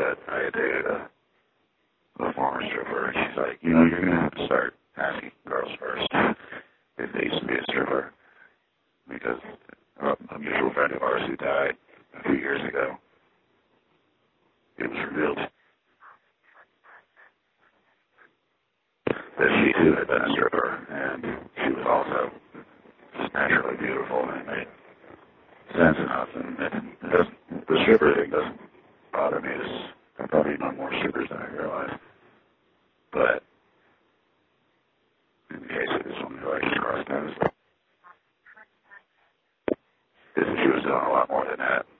I had dated a former stripper, and she's like, you're going to have to start asking girls first if they used to be a stripper, because a mutual friend of ours who died a few years ago, it was revealed that she too had been a stripper, and she was also just naturally beautiful, and it made sense enough, and the stripper thing doesn't bother me. I've probably known more strippers than I realized, but in the case of this woman who I just crossed, I was like, she was doing a lot more than that.